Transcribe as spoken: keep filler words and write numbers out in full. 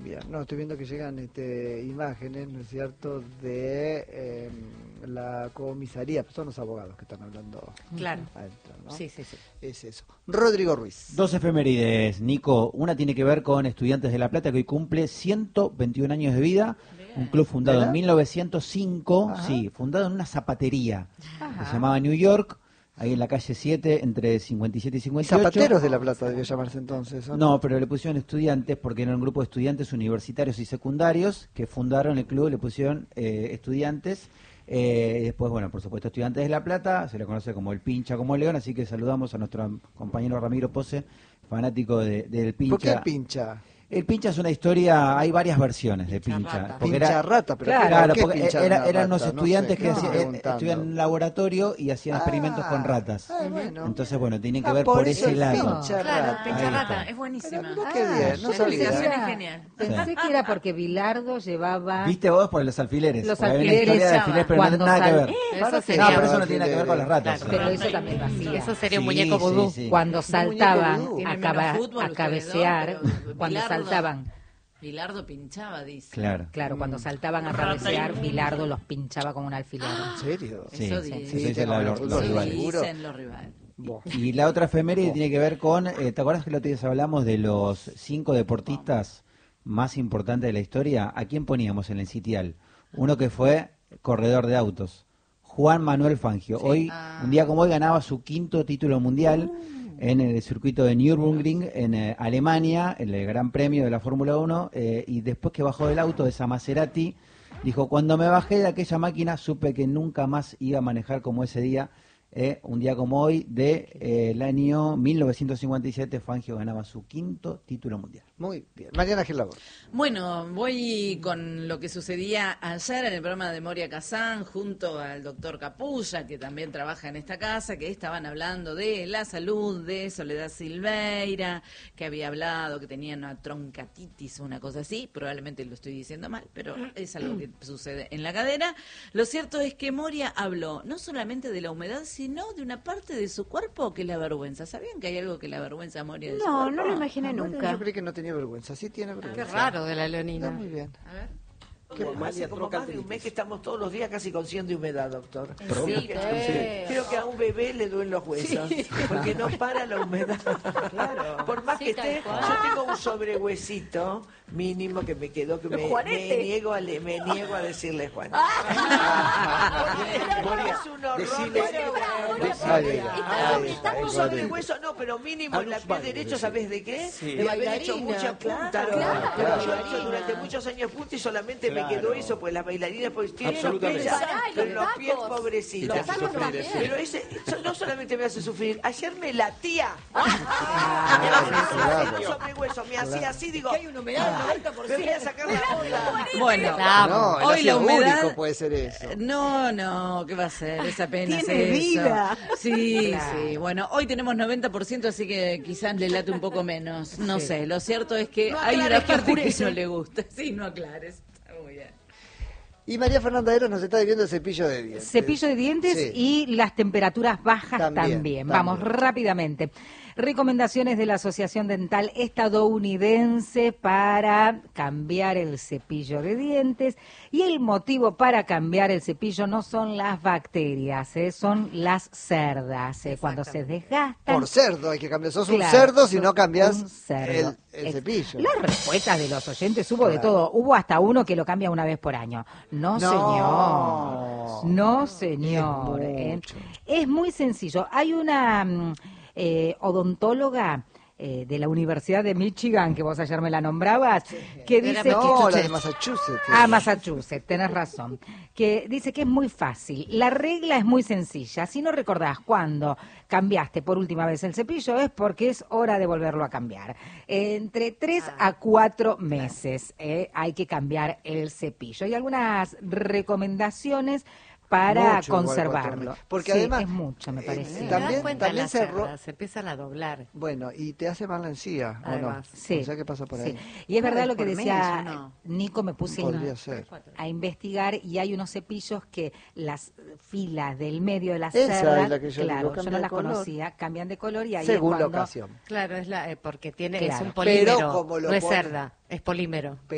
Bien, no, estoy viendo que llegan este, imágenes, ¿no es cierto?, de eh, la comisaría, son los abogados que están hablando. Claro. Adentro, ¿no? Sí, sí, sí. Es eso. Rodrigo Ruiz. Dos efemérides, Nico. Una tiene que ver con Estudiantes de La Plata, que hoy cumple ciento veintiún años de vida. Bien. Un club fundado en mil novecientos cinco, Ajá. sí, fundado en una zapatería Ajá. que se llamaba New York. Ahí en la calle siete, entre cincuenta y siete y cincuenta y ocho. Zapateros de La Plata debió llamarse entonces, ¿o no? No, pero le pusieron estudiantes porque eran un grupo de estudiantes universitarios y secundarios que fundaron el club, le pusieron eh, estudiantes. Eh, después, bueno, por supuesto, Estudiantes de La Plata, se le conoce como el Pincha, como el León, así que saludamos a nuestro compañero Ramiro Pose, fanático de, del Pincha. ¿Por qué el Pincha? El Pincha es una historia, hay varias versiones de Pincha. Pincha. Rata. Pincha era, rata, pero claro, claro porque pincha era, eran unos rata? estudiantes no sé, que no, hacían, estudiaban en un laboratorio y hacían ah, experimentos con ratas. Ah, bueno. Entonces, bueno, tienen que ah, ver por, por ese lado. Pincha claro, Pincha Rata, es buenísima. Pero, qué bien, no sabía. Es genial. Pensé sí. que era porque Bilardo llevaba... ¿Viste vos por los alfileres? Los alfileres. De alfileres pero no nada que ver. Eh, eso sería no, pero eso no tiene nada que ver con las ratas. Claro, pero eso también lo hacía. Eso sería un muñeco vudú. Cuando saltaban a cabecear, cuando saltaban... Bilardo pinchaba, dice. Claro. Claro, cuando saltaban a cabecear, Bilardo los pinchaba con un alfiler. ¿En serio? Sí, eso sí, dicen, sí, sí, la, los, los rivales. Dicen los rivales. Y la otra efeméride tiene que ver con, eh, ¿te acuerdas que el otro día hablamos de los cinco deportistas más importantes de la historia? ¿A quién poníamos en el sitial? Uno que fue corredor de autos, Juan Manuel Fangio. Sí. Hoy, ah. un día como hoy, ganaba su quinto título mundial en el circuito de Nürburgring, en eh, Alemania, en el Gran Premio de la Fórmula uno, eh, y después que bajó del auto de esa Maserati, dijo, cuando me bajé de aquella máquina supe que nunca más iba a manejar como ese día. Eh, un día como hoy, de eh, el año mil novecientos cincuenta y siete, Fangio ganaba su quinto título mundial. Muy bien. Mariana Gelabor. Bueno, voy con lo que sucedía ayer en el programa de Moria Kazán, junto al doctor Capulla, que también trabaja en esta casa, que estaban hablando de la salud de Soledad Silveira, que había hablado que tenía una troncatitis o una cosa así, probablemente lo estoy diciendo mal, pero es algo que sucede en la cadera. Lo cierto es que Moria habló no solamente de la humedad, sino de una parte de su cuerpo que la avergüenza. ¿Sabían que hay algo que la avergüenza a Moria de no, su cuerpo? No, no lo imaginé no, nunca. Yo creí que no tenía vergüenza. Sí tiene vergüenza. Qué raro de la Leonina. Está muy bien. A ver. Qué hace como más de un mes que estamos todos los días casi consciente de humedad, doctor. Sí, que, creo que a un bebé le duelen los huesos, sí. porque no para la humedad. Claro. Por más sí, que esté, yo tengo un sobrehuesito mínimo que me quedó, que me, me niego a le, me niego a decirle Juan. Es un horror. Decirle, está un sobrehueso, no, pero mínimo en la pie derecho, ¿sabes de qué? Sí. De haber hecho mucha punta. Claro, claro, claro. Yo he hecho durante muchos años punta y solamente claro. me quedó eso, pues las bailarinas pues tienen los pies, pero los pies pobrecitos. Pero ese no solamente me hace sufrir, ayer me latía. Sobrehueso, me hacía así, digo, hay una humedad del noventa por ciento. Me voy a sacar la bola. Bueno, no, hoy la humedad único puede ser eso. No, no, ¿qué va a ser? Esa pena tiene es vida. Eso. Sí, claro. sí. Bueno, hoy tenemos noventa por ciento, así que quizás le late un poco menos. No sí. sé, lo cierto es que no hay una parte que, que no le gusta. Sí, no aclares. Está muy bien. Y María Fernanda Eros nos está debiendo el cepillo de dientes. Cepillo de dientes sí. y las temperaturas bajas también. también. también. Vamos rápidamente. Recomendaciones de la Asociación Dental Estadounidense para cambiar el cepillo de dientes. Y el motivo para cambiar el cepillo no son las bacterias, ¿eh? son las cerdas. ¿eh? Cuando se desgastan. Por cerdo hay que cambiar. Sos claro, un cerdo si no cambias el, el cepillo. Las respuestas de los oyentes hubo claro. de todo. Hubo hasta uno que lo cambia una vez por año. No, no señor. No, señor. Es, ¿eh? es muy sencillo. Hay una... Eh, odontóloga eh, de la Universidad de Michigan, que vos ayer me la nombrabas, sí. que dice no, que... la de Massachusetts. Ah, Massachusetts, tenés razón. Que dice que es muy fácil. La regla es muy sencilla. Si no recordás cuándo cambiaste por última vez el cepillo, es porque es hora de volverlo a cambiar. Entre tres ah, a cuatro meses eh, hay que cambiar el cepillo. Hay algunas recomendaciones para mucho, conservarlo. Porque sí, además es mucho, me parece. Eh, también cuenta también la se, cerda, se empiezan a doblar. Bueno, y te hace mal la encía, ¿o no? Sí. O sea, ¿qué pasa por sí. ahí? Y es verdad lo que por decía mes, no. Nico, me puse Podría a, ser. a investigar y hay unos cepillos que las filas del medio de la Esa cerda, es la que yo claro, digo, yo no las color. conocía, cambian de color y ahí según es cuando, la ocasión. Claro, es la eh, porque tiene claro. es un polímero, Pero como lo no es pone... cerda, es polímero.